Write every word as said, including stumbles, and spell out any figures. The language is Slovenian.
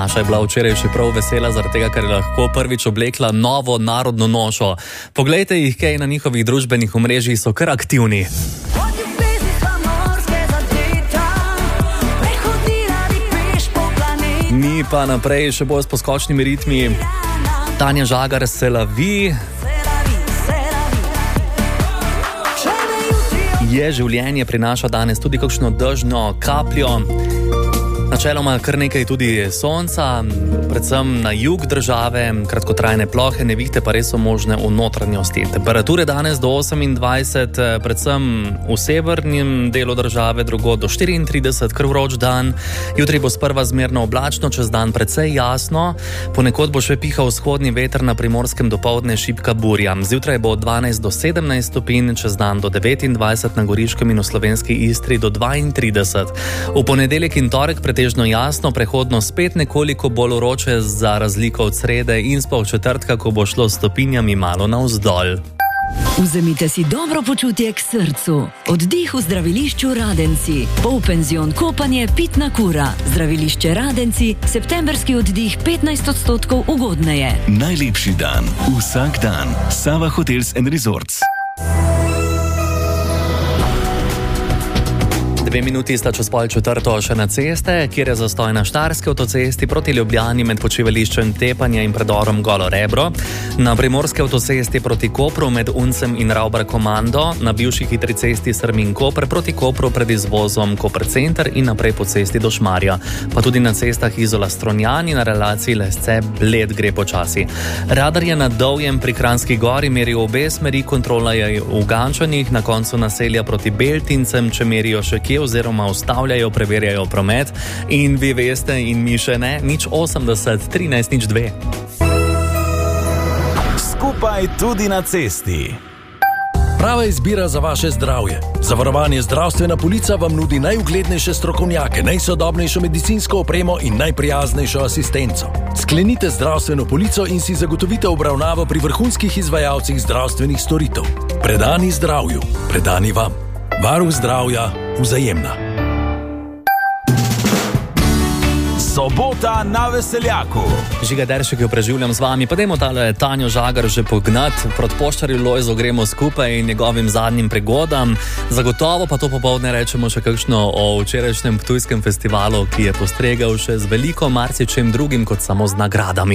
Nataša je bila včeraj še prav vesela, zaradi tega, ker je lahko prvič oblekla novo narodno nošo. Poglejte jih, kaj na njihovih družbenih omrežjih so kar aktivni. Mi pa naprej še bolj s poskočnimi ritmi. Tanja Žagar se lavi. Je življenje prinaša danes tudi kakšno dežno kapljo. Načeloma kar nekaj tudi sonca, predvsem na jug države, kratkotrajne plohe, nevihte pa res so možne v notranjosti. Temperature danes do osemindvajset, predvsem v severnem delu države, drugo do štiriintrideset, kar vroč dan. Jutri bo sprva zmerno oblačno, čez dan precej jasno, ponekod bo še pihal vzhodni veter, na Primorskem dopoldne šibka burja. Zjutraj bo od dvanajst do sedemnajst stopinj, čez dan do devetindvajset, na Goriškem in v slovenski Istri do dvaintrideset. V ponedeljek in torek pretežno jasno, prehodno spet nekoliko bolj vroče za razliko od srede in sploh četrtka, ko bo šlo s stopinjami malo navzdol. Vzemite si dobro počutje k srcu. Oddih v zdravilišču Radenci. Polpenzion kopanje Pitna kura. Zdravilišče Radenci. Septemberski oddih petnajst odstotkov ugodneje. Najlepši dan. Vsak dan. Sava Hotels and Resorts. Dve minuti sta čez pol četrto še na ceste, kjer je zastoj na Štajerski avtocesti proti Ljubljani med počivališčem Tepanje in predorom Golo Rebro, na Primorski avtocesti proti Kopru med Uncem in Ravbar Komando, na bivši hitri cesti Strmin-Koper proti Kopru pred izvozom Koper Center in naprej po cesti do Šmarja. Pa tudi na cestah Izola-Stronjani na relaciji Lesce-Bled gre počasi. Radar je nad Dovjem pri Kranjski gori, meri v obe smeri, kontrola je v Gančanih, na koncu naselja proti Beltincem, če merijo še kje oziroma ustavljajo, preverjajo promet. In vi veste, in mi še ne, nič osemdeset, trinajst, nič dve. Skupaj tudi na cesti. Prava izbira za vaše zdravje. Zavarovanje Zdravstvena polica vam nudi najuglednejše strokovnjake, najsodobnejšo medicinsko opremo in najprijaznejšo asistenco. Sklenite zdravstveno polico in si zagotovite obravnavo pri vrhunskih izvajalcih zdravstvenih storitev. Predani zdravju, predani vam. Varuh zdravja, Vzajemna. Sobota na Veseljaku. Žiga Deršek jo preživljam z vami, pa dajmo tale Tanjo Žagar že pognat. Proti poštarju Lojzo gremo skupaj in njegovim zadnjim pregodam. Zagotovo pa to popoldne rečemo še kakšno o včerajšnjem ptujskem festivalu, ki je postregal še z veliko marsičem drugim kot samo z nagradami.